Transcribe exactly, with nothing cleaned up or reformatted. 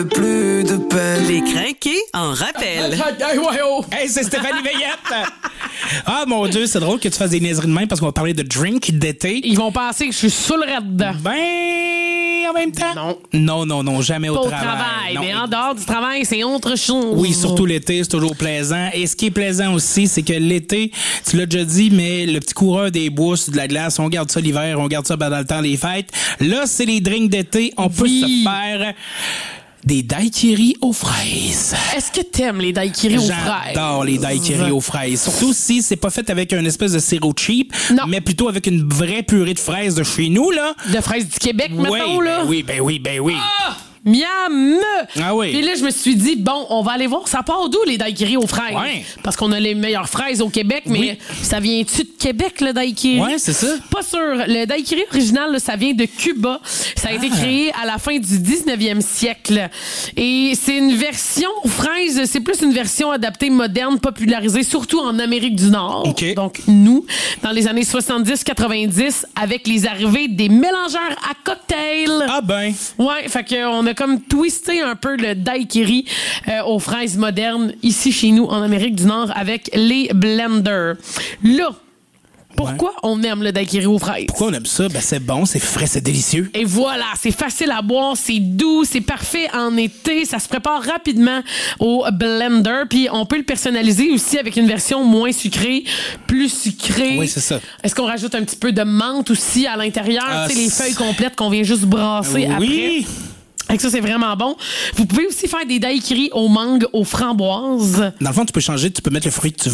Plus de peine. Les crinqués en rappel. Hey, c'est Stéphanie Veillette! Ah, mon Dieu, c'est drôle que tu fasses des niaiseries de même parce qu'on va parler de drink d'été. Ils vont penser que je suis saoul dedans. Ben, en même temps. Non. Non, non, non, jamais au Pas au travail. travail, Non. mais en dehors du travail, c'est autre chose. Oui, surtout l'été, c'est toujours plaisant. Et ce qui est plaisant aussi, c'est que l'été, tu l'as déjà dit, mais le petit coureur des bois sur de la glace, on garde ça l'hiver, on garde ça pendant le temps des fêtes. Là, c'est les drinks d'été. On peut Oui. se faire des daiquiris aux fraises. Est-ce que t'aimes les daiquiris aux fraises? J'adore les daiquiris aux fraises. Surtout si c'est pas fait avec une espèce de sirop cheap, Non. mais plutôt avec une vraie purée de fraises de chez nous, là. De fraises du Québec, Oui, mettons, là? ben oui, ben oui, ben oui. Ah! Miam! Ah oui. Puis là, je me suis dit, bon, on va aller voir, ça part d'où les daiquiris aux fraises? Ouais. Parce qu'on a les meilleures fraises au Québec, mais Oui. ça vient-tu de Québec, le daiquiri? Ouais, c'est ça. Pas sûr. Le daiquiri original, là, ça vient de Cuba. Ça a été Ah. créé à la fin du dix-neuvième siècle. Et c'est une version aux fraises, c'est plus une version adaptée, moderne, popularisée, surtout en Amérique du Nord. OK. Donc, nous, dans les années soixante-dix quatre-vingt-dix, avec les arrivées des mélangeurs à cocktail. Ah ben. Ouais, fait qu'on a comme twisté un peu le daiquiri euh, aux fraises modernes ici chez nous en Amérique du Nord avec les blenders. Là, pourquoi on aime le daiquiri aux fraises? Pourquoi on aime ça? Ben c'est bon, c'est frais, c'est délicieux. Et voilà, c'est facile à boire, c'est doux, c'est parfait en été, ça se prépare rapidement au blender, puis on peut le personnaliser aussi avec une version moins sucrée, plus sucrée. Oui, c'est ça. Est-ce qu'on rajoute un petit peu de menthe aussi à l'intérieur, Ah, tu sais, les c'est- feuilles complètes qu'on vient juste brasser après? Oui. Fait que ça, c'est vraiment bon. Vous pouvez aussi faire des daiquiris aux mangues, aux framboises. Dans le fond, tu peux changer, tu peux mettre le fruit que tu veux.